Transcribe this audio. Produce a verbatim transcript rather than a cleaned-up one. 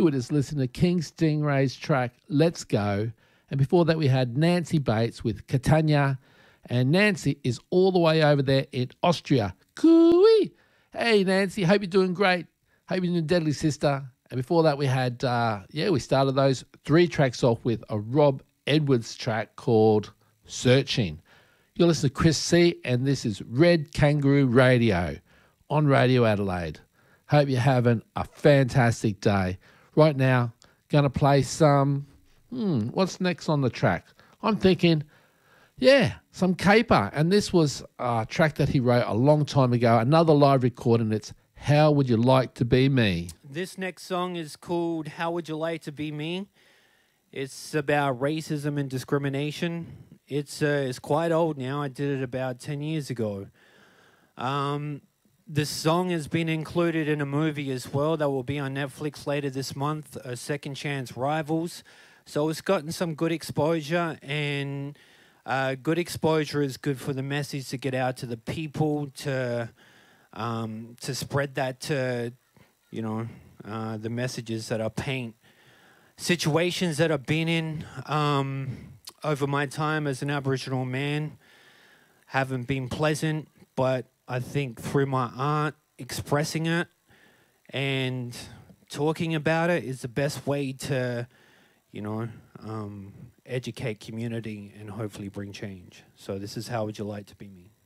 You were just listening to King Stingray's track, Let's Go. And before that, we had Nancy Bates with Catania. And Nancy is all the way over there in Austria. Cooey! Hey, Nancy, hope you're doing great. Hope you're doing Deadly Sister. And before that, we had, uh, yeah, we started those three tracks off with a Rob Edwards track called Searching. You're listening to Chris C, and this is Red Kangaroo Radio on Radio Adelaide. Hope you're having a fantastic day. Right now, going to play some, hmm, what's next on the track? I'm thinking, yeah, some Caper. And this was a track that he wrote a long time ago, another live recording. It's How Would You Like to Be Me? This next song is called How Would You Like to Be Me? It's about racism and discrimination. It's uh, it's quite old now. I did it about ten years ago. Um, this song has been included in a movie as well that will be on Netflix later this month, uh, Second Chance Rivals. So it's gotten some good exposure, and uh, good exposure is good for the message to get out to the people, to um, to spread that to, you know, uh, the messages that are paint. Situations that I've been in um, over my time as an Aboriginal man haven't been pleasant, but I think through my art, expressing it and talking about it is the best way to, you know, um, educate community and hopefully bring change. So this is How Would You Like to Be Me?